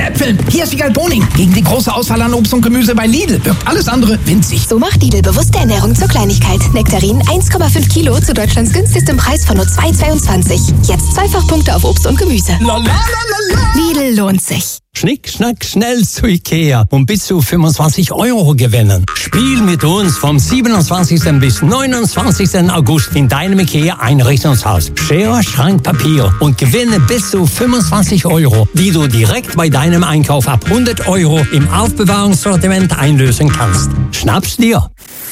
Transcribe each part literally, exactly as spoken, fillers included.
Äpfeln. Hier ist Wiegald Boning. Gegen die große Auswahl an Obst und Gemüse bei Lidl wirkt alles andere winzig. So macht Lidl bewusste Ernährung zur Kleinigkeit. Nektarinen eins Komma fünf Kilo zu Deutschlands günstigstem Preis von nur zwei Komma zweiundzwanzig. Jetzt Zweifachpunkte auf Obst und Gemüse. La, la, la, la, la. Lidl lohnt sich. Schnick, schnack, schnell zu Ikea und bis zu fünfundzwanzig Euro gewinnen. Spiel mit uns vom siebenundzwanzigsten bis neunundzwanzigsten August in deinem Ikea Einrichtungshaus. Schere, Schrank, Papier und gewinne bis zu fünfundzwanzig Euro, die du direkt bei deinem Einkauf ab hundert Euro im Aufbewahrungssortiment einlösen kannst. Schnapp's dir!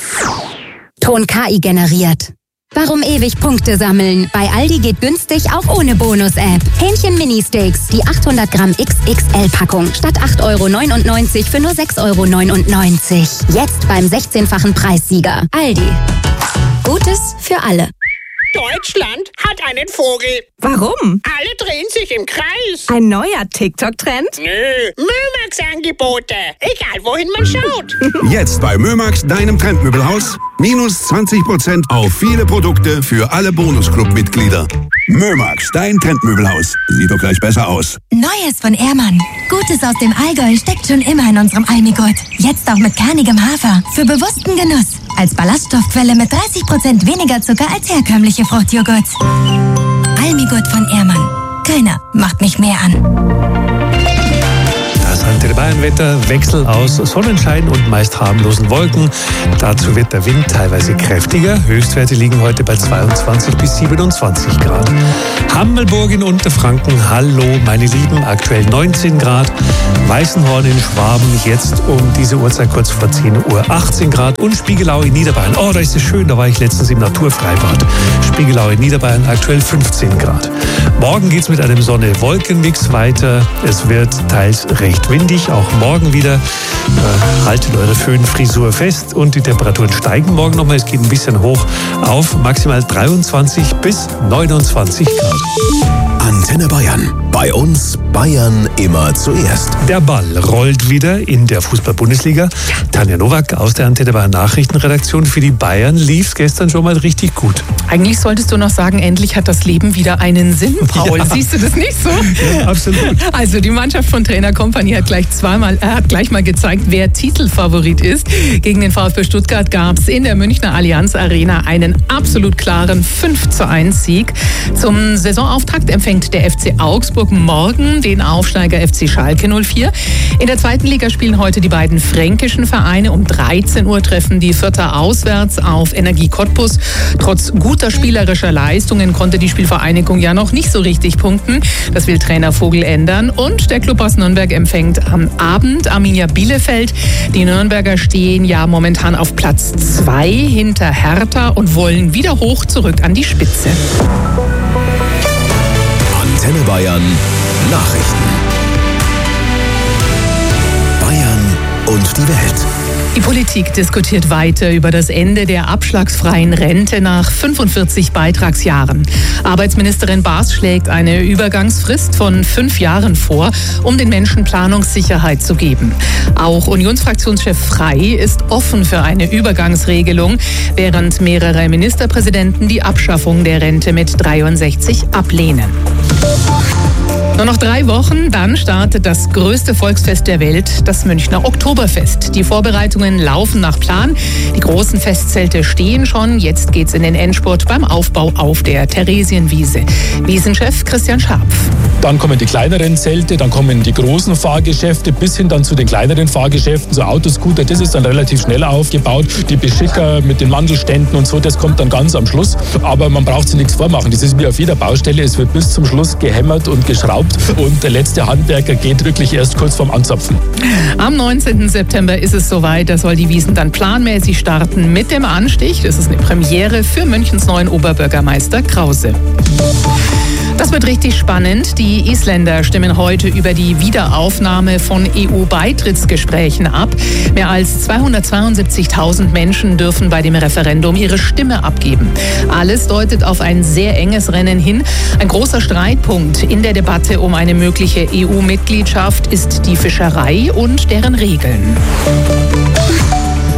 Ton K I generiert. Warum ewig Punkte sammeln? Bei Aldi geht günstig auch ohne Bonus-App. Hähnchen Mini-Steaks, die achthundert Gramm X X L-Packung. Statt acht Euro neunundneunzig für nur sechs Euro neunundneunzig. Jetzt beim sechzehnfachen Preissieger. Aldi. Gutes für alle. Deutschland hat einen Vogel. Warum? Alle drehen sich im Kreis. Ein neuer TikTok-Trend? Nö, Mömax-Angebote. Egal, wohin man schaut. Jetzt bei Mömax, deinem Trendmöbelhaus. Minus zwanzig Prozent auf viele Produkte für alle Bonusclub-Mitglieder. Mömax, dein Trendmöbelhaus. Sieht doch gleich besser aus. Neues von Ehrmann. Gutes aus dem Allgäu steckt schon immer in unserem Almigurt. Jetzt auch mit kernigem Hafer. Für bewussten Genuss. Als Ballaststoffquelle mit dreißig Prozent weniger Zucker als herkömmliche Fruchtjoghurts. Almigurt von Ehrmann. Keiner macht mich mehr an. Das Antenne Bayern-Wetter, Wechsel aus Sonnenschein und meist harmlosen Wolken. Dazu wird der Wind teilweise kräftiger. Höchstwerte liegen heute bei zweiundzwanzig bis siebenundzwanzig Grad. Hammelburg in Unterfranken, hallo meine Lieben, aktuell neunzehn Grad. Weißenhorn in Schwaben, jetzt um diese Uhrzeit kurz vor zehn Uhr achtzehn Grad. Und Spiegelau in Niederbayern, oh, da ist es schön, da war ich letztens im Naturfreibad. Spiegelau in Niederbayern, aktuell fünfzehn Grad. Morgen geht's mit einem Sonne-Wolken-Mix weiter. Es wird teils recht windig, auch morgen wieder. Äh, haltet eure Föhnfrisur fest und die Temperaturen steigen morgen nochmal. Es geht ein bisschen hoch auf maximal dreiundzwanzig bis neunundzwanzig Grad. Antenne Bayern. Bei uns Bayern immer zuerst. Der Ball rollt wieder in der Fußball-Bundesliga. Tanja Nowak aus der Antenne Bayern Nachrichtenredaktion. Für die Bayern lief es gestern schon mal richtig gut. Eigentlich solltest du noch sagen, endlich hat das Leben wieder einen Sinn, Paul. Ja. Siehst du das nicht so? Ja, absolut. Also die Mannschaft von Trainer Kompany hat gleich zweimal, äh, hat gleich mal gezeigt, wer Titelfavorit ist. Gegen den VfB Stuttgart gab es in der Münchner Allianz Arena einen absolut klaren fünf zu eins Sieg. Zum Saisonauftakt empfängt der F C Augsburg morgen den Aufsteiger F C Schalke null vier. In der zweiten Liga spielen heute die beiden fränkischen Vereine. Um dreizehn Uhr treffen die Vierter auswärts auf Energie Cottbus. Trotz guter spielerischer Leistungen konnte die Spielvereinigung ja noch nicht so richtig punkten. Das will Trainer Vogel ändern. Und der Club aus Nürnberg empfängt am Abend Arminia Bielefeld. Die Nürnberger stehen ja momentan auf Platz zwei hinter Hertha und wollen wieder hoch zurück an die Spitze. Antenne Bayern Nachrichten. Bayern und die Welt. Die Politik diskutiert weiter über das Ende der abschlagsfreien Rente nach fünfundvierzig Beitragsjahren. Arbeitsministerin Baas schlägt eine Übergangsfrist von fünf Jahren vor, um den Menschen Planungssicherheit zu geben. Auch Unionsfraktionschef Frey ist offen für eine Übergangsregelung, während mehrere Ministerpräsidenten die Abschaffung der Rente mit dreiundsechzig ablehnen. Nur noch drei Wochen, dann startet das größte Volksfest der Welt, das Münchner Oktoberfest. Die Vorbereitungen laufen nach Plan. Die großen Festzelte stehen schon. Jetzt geht's in den Endspurt beim Aufbau auf der Theresienwiese. Wiesenchef Christian Scharpf. Dann kommen die kleineren Zelte, dann kommen die großen Fahrgeschäfte bis hin dann zu den kleineren Fahrgeschäften, so Autoscooter, das ist dann relativ schnell aufgebaut. Die Beschicker mit den Mandelständen und so, das kommt dann ganz am Schluss. Aber man braucht sich nichts vormachen. Das ist wie auf jeder Baustelle. Es wird bis zum Schluss gehämmert und geschraubt. Und der letzte Handwerker geht wirklich erst kurz vorm Anzapfen. Am neunzehnten September ist es soweit. Da soll die Wiesn dann planmäßig starten mit dem Anstich. Das ist eine Premiere für Münchens neuen Oberbürgermeister Krause. Das wird richtig spannend. Die Isländer stimmen heute über die Wiederaufnahme von E U-Beitrittsgesprächen ab. Mehr als zweihundertzweiundsiebzigtausend Menschen dürfen bei dem Referendum ihre Stimme abgeben. Alles deutet auf ein sehr enges Rennen hin. Ein großer Streitpunkt in der Debatte um eine mögliche E U-Mitgliedschaft ist die Fischerei und deren Regeln.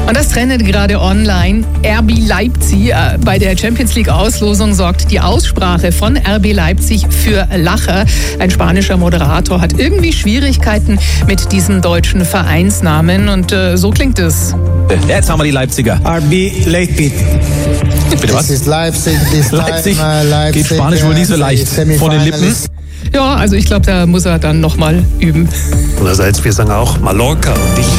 Und das trendet gerade online. R B Leipzig. Äh, bei der Champions League Auslosung sorgt die Aussprache von R B Leipzig für Lacher. Ein spanischer Moderator hat irgendwie Schwierigkeiten mit diesem deutschen Vereinsnamen. Und äh, so klingt es. Jetzt haben wir die Leipziger. R B Leipzig. Bitte was? This is Leipzig, this Leipzig. Time, uh, Leipzig. Geht Spanisch wohl nicht so leicht von den Lippen. Ja, also ich glaube, da muss er dann nochmal üben. Andererseits, wir sagen auch Mallorca und nicht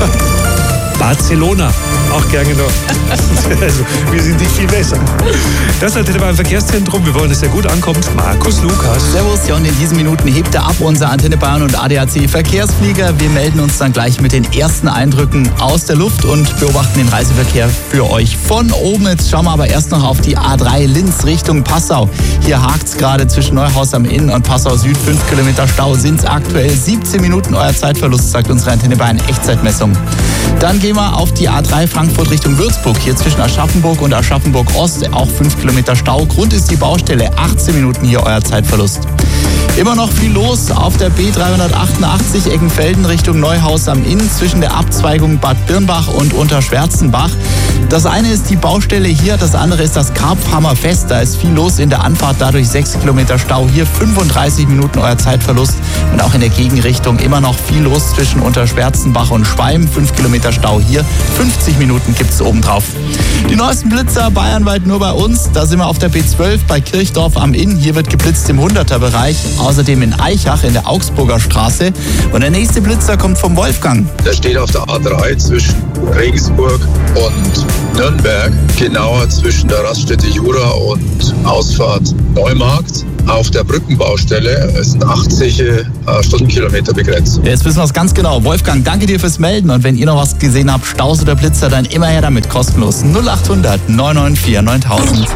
Barcelona. Auch gerne noch. Also, wir sind nicht viel besser. Das ist Antenne Bayern Verkehrszentrum. Wir wollen, dass er gut ankommt. Markus Lukas. Servus. Ja, und in diesen Minuten hebt er ab, unser Antenne Bayern und A D A C Verkehrsflieger. Wir melden uns dann gleich mit den ersten Eindrücken aus der Luft und beobachten den Reiseverkehr für euch von oben. Jetzt schauen wir aber erst noch auf die A drei Linz Richtung Passau. Hier hakt es gerade zwischen Neuhaus am Inn und Passau Süd. fünf Kilometer Stau sind es aktuell. siebzehn Minuten euer Zeitverlust, sagt unsere Antenne Bayern Echtzeitmessung. Dann gehen wir auf die A drei Frankfurt Richtung Würzburg. Hier zwischen Aschaffenburg und Aschaffenburg Ost auch fünf Kilometer Stau. Grund ist die Baustelle. achtzehn Minuten hier euer Zeitverlust. Immer noch viel los auf der B dreihundertachtundachtzig Eckenfelden Richtung Neuhaus am Inn zwischen der Abzweigung Bad Birnbach und Unterschwärzenbach. Das eine ist die Baustelle hier, das andere ist das Karpfhammer Fest. Da ist viel los in der Anfahrt, dadurch sechs Kilometer Stau. Hier fünfunddreißig Minuten euer Zeitverlust. Und auch in der Gegenrichtung immer noch viel los zwischen Unterschwärzenbach und Schweim. fünf Kilometer Stau hier, fünfzig Minuten gibt es obendrauf. Die neuesten Blitzer bayernweit nur bei uns. Da sind wir auf der B zwölf bei Kirchdorf am Inn. Hier wird geblitzt im hunderter-Bereich. Außerdem in Eichach in der Augsburger Straße. Und der nächste Blitzer kommt vom Wolfgang. Der steht auf der A drei zwischen Regensburg und Nürnberg. Genauer zwischen der Raststätte Jura und Ausfahrt Neumarkt. Auf der Brückenbaustelle ist ein achtzig Stundenkilometer begrenzt. Jetzt wissen wir es ganz genau. Wolfgang, danke dir fürs Melden. Und wenn ihr noch was gesehen habt, Staus oder Blitzer, dann immer her damit, kostenlos. null achthundert neun neun vier neuntausend.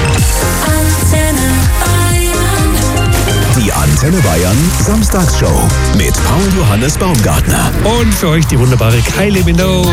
Die Antenne Bayern Samstagsshow mit Paul Johannes Baumgartner. Und für euch die wunderbare Kylie Minogue.